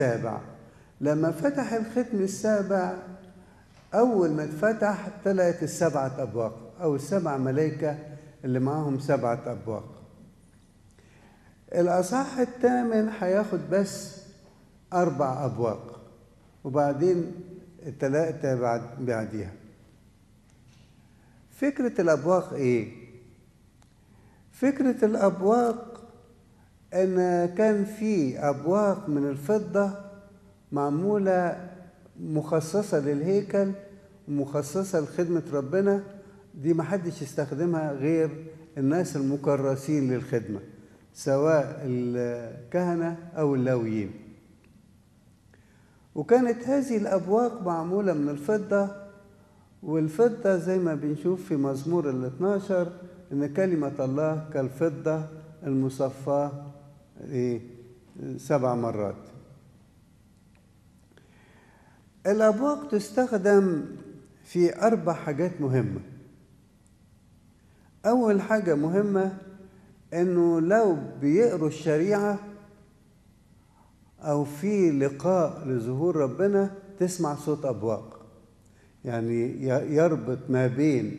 السابع. لما فتح الختم السابع، أول ما اتفتح طلعت السبعة أبواق أو السبع ملائكة اللي معاهم سبعة أبواق. الأصحاح الثامن هياخد بس 4 أبواق وبعدين التلاتة بعديها. فكرة الأبواق إيه؟ فكرة الأبواق إن كان في أبواق من الفضة معمولة مخصصة للهيكل ومخصصة لخدمة ربنا، دي محدش يستخدمها غير الناس المكرسين للخدمة سواء الكهنة أو اللاويين. وكانت هذه الأبواق معمولة من الفضة، والفضة زي ما بنشوف في مزمور 12 إن كلمة الله كالفضة المصفاة 7 مرات. الأبواق تستخدم في 4 حاجات مهمة. أول حاجة مهمة إنه لو بيقروا الشريعة أو في لقاء لظهور ربنا تسمع صوت أبواق، يعني يربط ما بين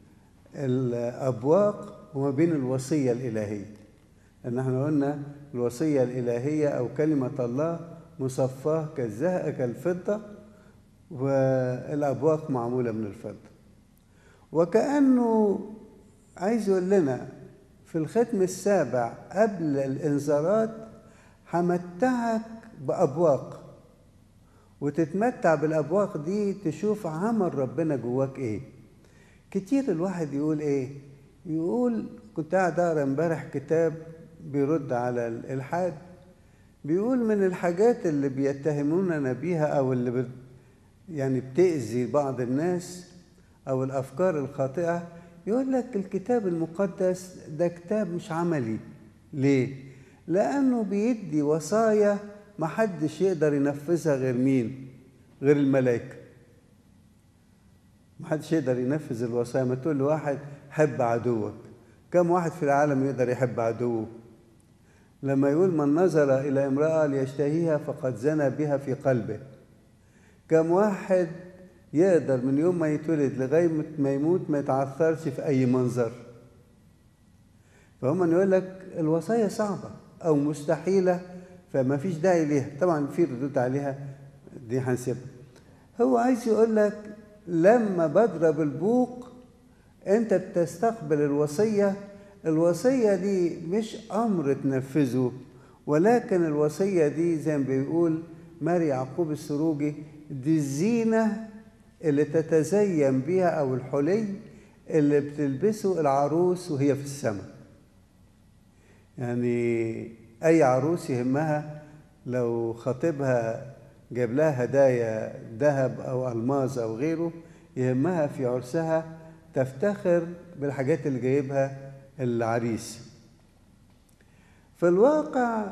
الأبواق وما بين الوصية الإلهية. لأن احنا قلنا الوصية الإلهية أو كلمة الله مصفاة كالفضة، والأبواق معمولة من الفضة. وكأنه عايز يقول لنا في الختم السابع قبل الإنذارات همتعك بأبواق، وتتمتع بالأبواق دي تشوف عمل ربنا جواك إيه. كتير الواحد يقول إيه؟ يقول كنت قاعد أقرأ امبارح كتاب بيرد على الإلحاد، بيقول من الحاجات اللي بيتهموننا بيها أو اللي يعني بتأذي بعض الناس أو الأفكار الخاطئة، يقول لك الكتاب المقدس ده كتاب مش عملي. ليه؟ لأنه بيدي وصايا محدش يقدر ينفذها غير مين؟ غير الملائكة. محدش يقدر ينفذ الوصايا. ما تقول لواحد حب عدوك، كم واحد في العالم يقدر يحب عدوه؟ لما يقول من نظر إلى امرأة ليشتهيها فقد زنى بها في قلبه، كم واحد يقدر من يوم ما يتولد لغاية ما يموت ما يتعثرش في أي منظر؟ فهم يقول لك الوصايا صعبة أو مستحيلة فما فيش داعي ليها. طبعا في ردود عليها دي هنسيبها. هو عايز يقول لك لما بضرب البوق أنت بتستقبل الوصية. الوصية دي مش أمر تنفذه، ولكن الوصية دي زي ما بيقول ماري يعقوب السروجي دي الزينة اللي تتزين بها أو الحلي اللي بتلبسه العروس وهي في السماء. يعني أي عروس يهمها لو خطيبها جاب لها هدايا ذهب أو ألماظ أو غيره، يهمها في عرسها تفتخر بالحاجات اللي جايبها العريس. في الواقع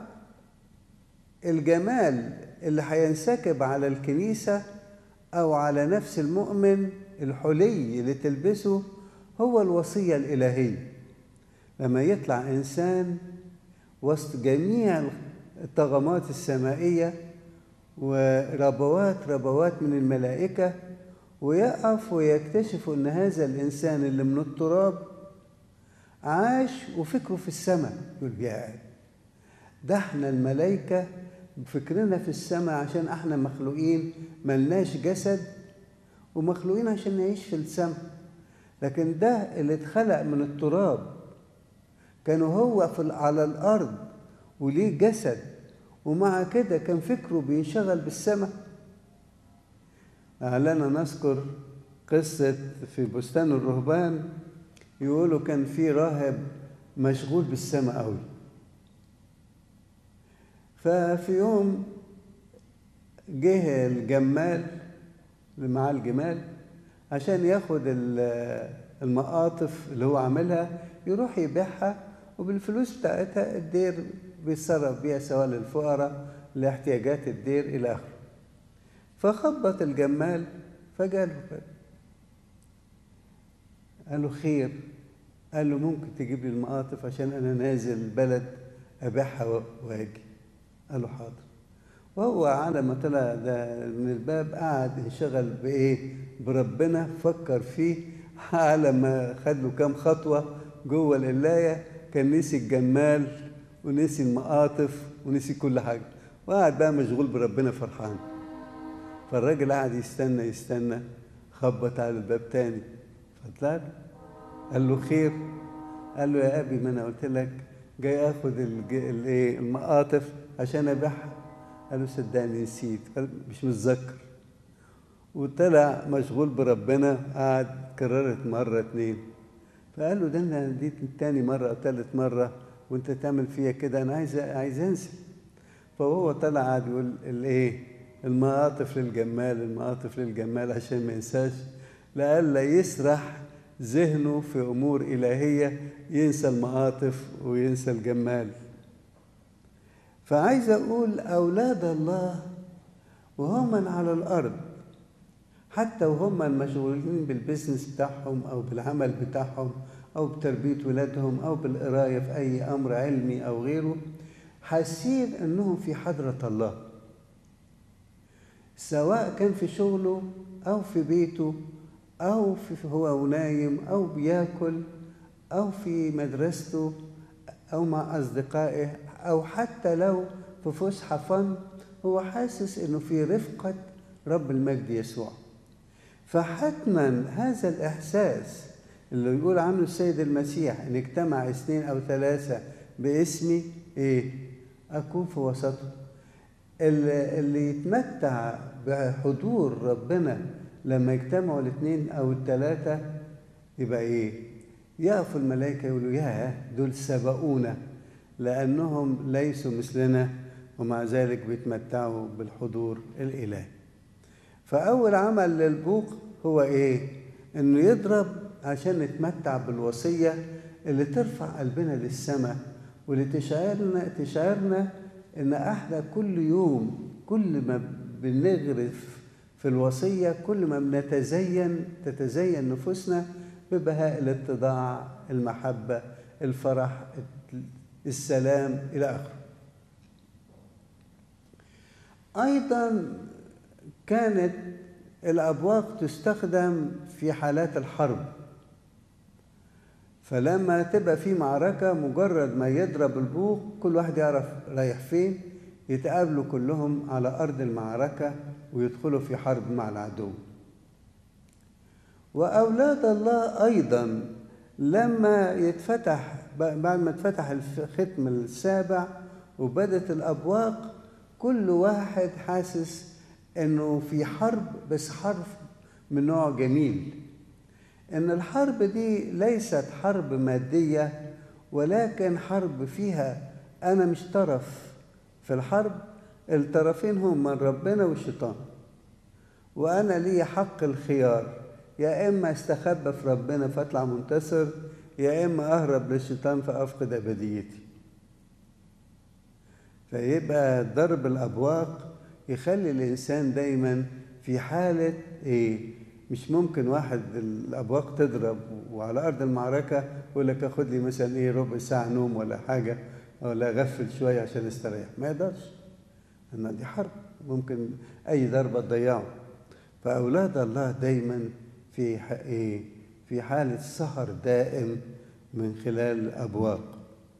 الجمال اللي هينسكب على الكنيسة أو على نفس المؤمن، الحلي اللي تلبسه هو الوصية الإلهية. لما يطلع إنسان وسط جميع الطغمات السمائية وربوات من الملائكة ويقف ويكتشف أن هذا الإنسان اللي من التراب عاش وفكره في السماء، يقول يا ده احنا الملائكة فكرنا في السماء عشان احنا مخلوقين ملناش جسد ومخلوقين عشان نعيش في السماء. لكن ده اللي اتخلق من التراب كان هو على الأرض وليه جسد، ومع كده كان فكره بينشغل بالسماء. لنا نذكر قصة في بستان الرهبان، يقولوا كان في راهب مشغول بالسماء قوي. ففي يوم جه الجمال اللي معاه الجمال عشان ياخد المقاطف اللي هو عاملها يروح يبيعها، وبالفلوس بتاعتها الدير بيتصرف بيها سواء للفقراء لاحتياجات الدير إلى آخره. فخبط الجمال فجاله قال له خير؟ قال له ممكن تجيب لي المقاطف عشان أنا نازل البلد أبيعها وأجي. قال له حاضر. وهو على ما طلع ده من الباب قعد انشغل بإيه؟ بربنا، فكر فيه. على ما خد له كام خطوة جوه القلاية كان نسي الجمال ونسي المقاطف ونسي كل حاجة، وقعد بقى مشغول بربنا فرحان. فالراجل قعد يستنى يستنى، خبط على الباب تاني، فطلع له قال له خير؟ قال له يا أبي ما أنا قلت لك جاي آخد المقاطف عشان أبيعها. قال له صدقني نسيت. قال مش متذكر. وطلع مشغول بربنا، قعد كررت مرة اتنين، فقال له ده أنا دي تاني مرة أو تالت مرة وأنت تعمل فيا كده، أنا عايز أنسى. فهو طلع قعد يقول المقاطف للجمال، المقاطف للجمال، عشان ما ينساش، لئلا يسرح ذهنه في أمور إلهية ينسى المقاطف وينسى الجمال. فعايز أقول أولاد الله وهم على الأرض، حتى وهم مشغولين بالبزنس بتاعهم أو بالعمل بتاعهم أو بتربية ولادهم أو بالقراية في أي أمر علمي أو غيره، حاسين أنهم في حضرة الله، سواء كان في شغله أو في بيته أو هو نايم أو بياكل أو في مدرسته أو مع أصدقائه أو حتى لو في فسحة فن، هو حاسس أنه في رفقة رب المجد يسوع. فحتما هذا الإحساس اللي يقول عنه السيد المسيح إن اجتمع 2 أو 3 باسمي أكون في وسطهم. اللي يتمتع بحضور ربنا لما يجتمعوا 2 أو 3 يبقى يقفوا الملائكة يقولوا يا دول سبقونا لأنهم ليسوا مثلنا، ومع ذلك بيتمتعوا بالحضور الإلهي. فأول عمل للبوق هو إنه يضرب عشان نتمتع بالوصية اللي ترفع قلبنا للسماء، واللي تشعرنا إن احنا كل يوم كل ما بنغرف في الوصية كل ما تتزين نفوسنا ببهاء الاتضاع، المحبة، الفرح، السلام إلى آخره. أيضا كانت الأبواق تستخدم في حالات الحرب، فلما تبقى في معركة مجرد ما يضرب البوق كل واحد يعرف رايح فين، يتقابلوا كلهم على أرض المعركة ويدخلوا في حرب مع العدو. وأولاد الله أيضا لما يتفتح بعد ما اتفتح الختم السابع وبدت الأبواق، كل واحد حاسس إنه في حرب، بس حرب من نوع جميل. إن الحرب دي ليست حرب مادية، ولكن حرب فيها أنا مش طرف في الحرب، الطرفين هم من ربنا والشيطان، وأنا لي حق الخيار، يا إما استخبى في ربنا فأطلع منتصر، يا إما أهرب للشيطان فأفقد أبديتي. فيبقى ضرب الأبواق يخلي الإنسان دايما في حالة مش ممكن واحد الأبواق تضرب وعلى أرض المعركة يقول لك أخد لي مثلا ربع ساعة نوم ولا حاجة ولا أغفل شوية عشان استريح، ما يقدرش، إن دي حرب ممكن أي ضربة تضيعه. فأولاد الله دايما في حالة سهر دائم من خلال الأبواق.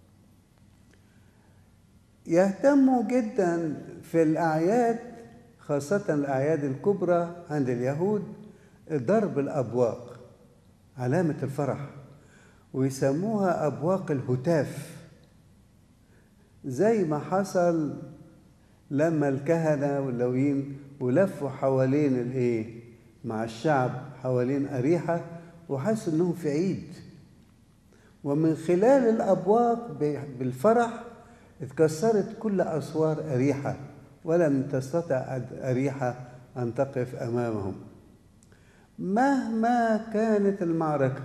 يهتموا جدا في الأعياد، خاصة الأعياد الكبرى عند اليهود، ضرب الأبواق علامة الفرح، ويسموها أبواق الهتاف، زي ما حصل لما الكهنة واللويين ولفوا حوالين مع الشعب حوالين أريحة وحسوا أنهم في عيد، ومن خلال الأبواق بالفرح اتكسرت كل أسوار أريحة ولم تستطع أريحة أن تقف أمامهم. مهما كانت المعركة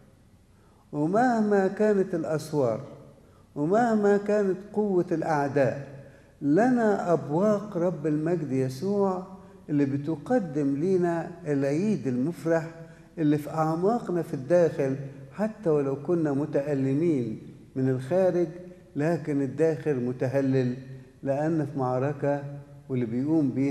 ومهما كانت الأسوار ومهما كانت قوة الأعداء، لنا أبواق رب المجد يسوع اللي بتقدم لنا العيد المفرح اللي في أعماقنا في الداخل، حتى ولو كنا متألمين من الخارج لكن الداخل متهلل، لأن في معركة واللي بيقوم بيه